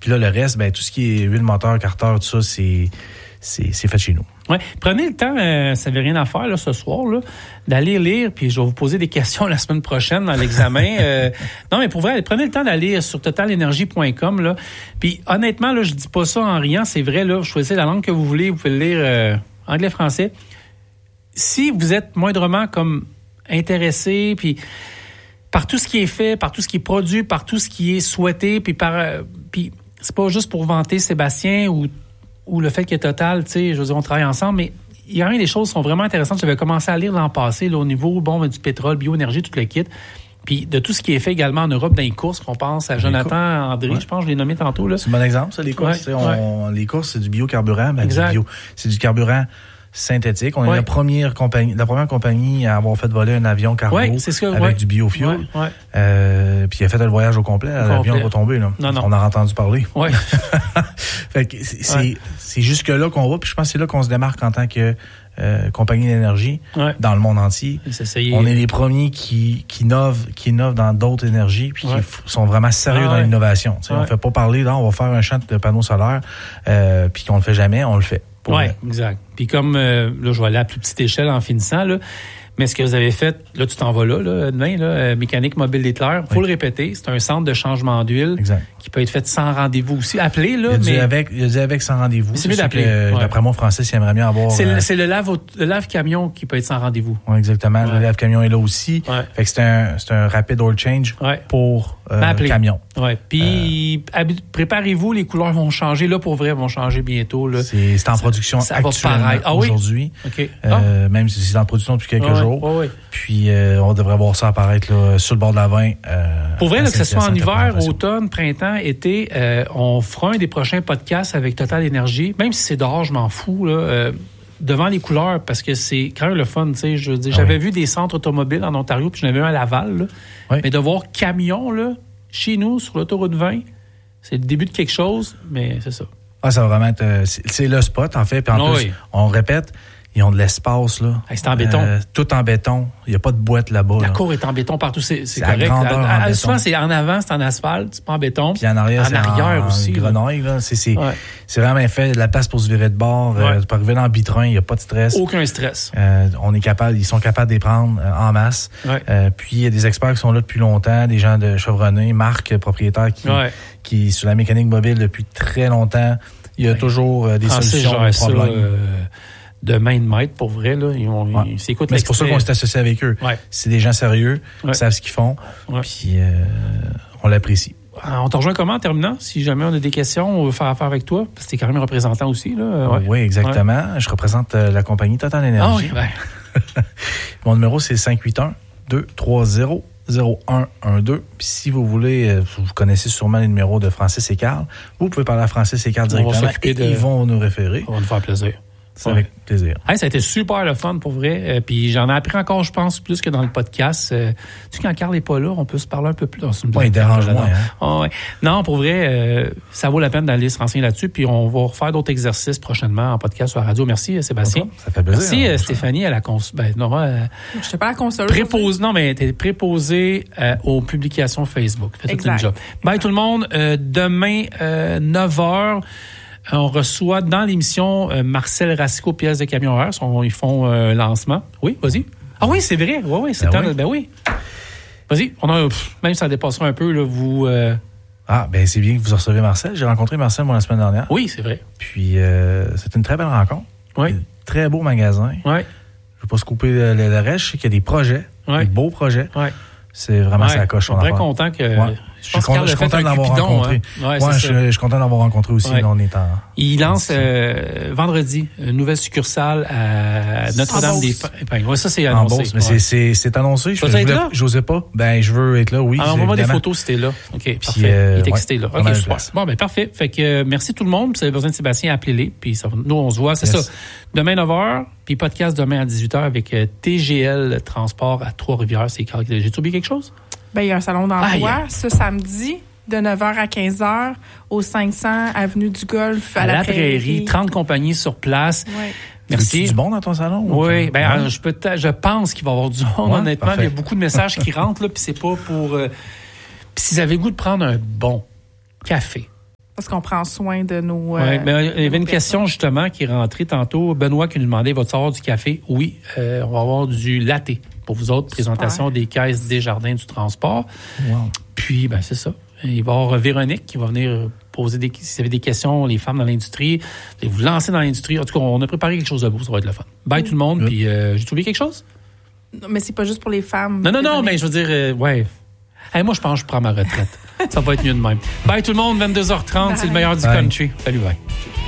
Puis là, le reste, tout ce qui est huile moteur, carter, tout ça, c'est fait chez nous. Ouais. Prenez le temps, ça n'avait rien à faire là, ce soir, là, d'aller lire, puis je vais vous poser des questions la semaine prochaine dans l'examen. Non, mais pour vrai, prenez le temps d'aller sur totalenergie.com. Là. Puis honnêtement, là, je dis pas ça en riant, c'est vrai, là, choisissez la langue que vous voulez, vous pouvez le lire anglais, français. Si vous êtes moindrement comme intéressé, puis par tout ce qui est fait, par tout ce qui est produit, par tout ce qui est souhaité, puis c'est pas juste pour vanter Sébastien ou le fait que Total, tu sais, je veux dire, on travaille ensemble, mais il y a des choses qui sont vraiment intéressantes. J'avais commencé à lire l'an passé, là, au niveau du pétrole, bioénergie, tout le kit. Puis de tout ce qui est fait également en Europe dans les courses, qu'on pense à Jonathan André, je pense, je l'ai nommé tantôt. Là. C'est un bon exemple, ça, les courses. Les courses, c'est du biocarburant. Exact. C'est du carburant synthétique. On est la première compagnie à avoir fait voler un avion cargo avec du biofuel. Puis il a fait le voyage au complet. L'avion va tomber. Là. Non. On en a entendu parler. Ouais. Fait que c'est jusque-là qu'on va. Puis je pense que c'est là qu'on se démarque en tant que compagnie d'énergie dans le monde entier. On est les premiers qui innovent dans d'autres énergies puis qui sont vraiment sérieux dans l'innovation. On ne fait pas parler, on va faire un champ de panneaux solaires puis qu'on le fait jamais, on le fait. Oui, exact. Puis comme, là, je vais aller à plus petite échelle en finissant, là, mais ce que vous avez fait, là, tu t'en vas là demain, là, Mécanique Mobile Déclair, il faut le répéter, c'est un centre de changement d'huile qui peut être fait sans rendez-vous aussi. Appelez, là, il y a dit avec sans rendez-vous. C'est mieux d'appeler. D'après moi, Francis, il aimerait mieux avoir... C'est le lave-camion qui peut être sans rendez-vous. Oui, exactement. Le lave-camion est là aussi. Fait que c'est un rapid oil change pour le camion. Oui. Puis, préparez-vous, les couleurs vont changer. Là, pour vrai, vont changer bientôt. Là. C'est en production actuellement aujourd'hui. Okay. Même si c'est en production depuis quelques jours. Puis, on devrait voir ça apparaître là, sur le bord de la 20. Pour vrai, là, que ce soit en hiver, automne, printemps, été, on fera un des prochains podcasts avec Total Énergie. Même si c'est dehors, je m'en fous, là, devant les couleurs, parce que c'est quand même le fun. Je veux dire, j'avais vu des centres automobiles en Ontario, puis j'en avais un à Laval. Là, mais de voir camion, là, chez nous, sur l'autoroute 20, c'est le début de quelque chose, mais c'est ça. Ça va vraiment être... c'est le spot, en fait. Puis en plus, on répète, ils ont de l'espace, là. C'est en béton. Tout en béton. Il n'y a pas de boîte là-bas. La cour est en béton partout. C'est correct. Souvent, c'est en avant, c'est en asphalte, c'est pas en béton. Puis en arrière, aussi. Grenaille, là. C'est vraiment fait. De la place pour se virer de bord. Tu peux arriver dans le bitrin, il n'y a pas de stress. Aucun stress. Ils sont capables de les prendre en masse. Puis il y a des experts qui sont là depuis longtemps, des gens de Chevronnet, Marc, propriétaire qui sur la mécanique mobile depuis très longtemps. Il y a toujours des solutions aux problèmes. De main de maître, pour vrai. Là. Ils s'écoutent. Mais c'est pour ça qu'on s'est associé avec eux. C'est des gens sérieux, ils savent ce qu'ils font, puis on l'apprécie. On te rejoint comment en terminant? Si jamais on a des questions, on veut faire affaire avec toi, parce que t'es quand même représentant aussi. Là. Oui, exactement. Je représente la compagnie Total Énergie. Mon numéro, c'est 581-230-0112. Puis si vous voulez, vous connaissez sûrement les numéros de Francis et Carl, vous pouvez parler à Francis et Carl directement et ils vont nous référer. On va nous faire plaisir. C'est avec plaisir. Ça a été super le fun pour vrai. Puis j'en ai appris encore, je pense, plus que dans le podcast. Tu sais, quand Carl n'est pas là, on peut se parler un peu plus. Il dérange moins. Non, pour vrai, ça vaut la peine d'aller se renseigner là-dessus. Puis on va refaire d'autres exercices prochainement en podcast sur la radio. Merci, Sébastien. Ça fait plaisir. Merci, Stéphanie, à la console. Je n'étais pas à la console. Non, mais t'es préposée aux publications Facebook. Fais tout le job. Bye tout le monde. Demain, 9h. On reçoit dans l'émission Marcel Racicot, pièces de camion horaire. Ils font lancement. Oui, vas-y. Ah oui, c'est vrai. Oui, c'est oui. Vas-y. Même si ça dépassera un peu, là, vous... c'est bien que vous recevez Marcel. J'ai rencontré Marcel, moi, la semaine dernière. Oui, c'est vrai. Puis, c'est une très belle rencontre. Oui. Très beau magasin. Oui. Je ne vais pas se couper le reste. Je sais qu'il y a des projets, des beaux projets. Oui. C'est vraiment ça coche. Je suis très content que... Je suis content de l'avoir rencontré. Je suis content d'avoir rencontré aussi. Là, on est il lance vendredi une nouvelle succursale à Notre-Dame-des-Pins. Ça, c'est annoncé. Mais c'est annoncé. Je n'osais pas. Je veux être là, oui. Envoie-moi des photos si t'es là. OK, parfait. Il est excité là. OK, super. Bon, parfait. Fait que merci tout le monde. Si vous avez besoin de Sébastien, appelez-les. Puis nous, on se voit. C'est ça. Demain, 9h. Puis podcast demain à 18h avec TGL Transport à Trois-Rivières. C'est Carl. J'ai-tu oublié quelque chose? Il y a un salon d'emploi ce samedi de 9h à 15h au 500 Avenue du Golfe à la Prairie. 30 compagnies sur place. Oui. Merci. Du monde dans ton salon? Oui. Je pense qu'il va y avoir du monde, honnêtement. Parfait. Il y a beaucoup de messages qui rentrent, là, puis c'est pas pour... Puis si vous avez le goût de prendre un bon café, Parce qu'on prend soin de nos... Oui, mais il y avait une question justement qui est rentrée tantôt. Benoît qui nous demandait, va-t-il avoir du café? Oui, on va avoir du latte pour vous autres. Présentation des caisses Desjardins du transport. Wow. Puis, c'est ça. Il va y avoir Véronique qui va venir poser si vous avez des questions, les femmes dans l'industrie, vous lancer dans l'industrie. En tout cas, on a préparé quelque chose de beau, ça va être le fun. Bye tout le monde, puis j'ai oublié quelque chose? Non, mais c'est pas juste pour les femmes. Non, mais je veux dire, ouais. Hey, moi, je pense que je prends ma retraite. Ça va être mieux de même. Bye tout le monde, 22h30, c'est le meilleur du country. Salut, bye.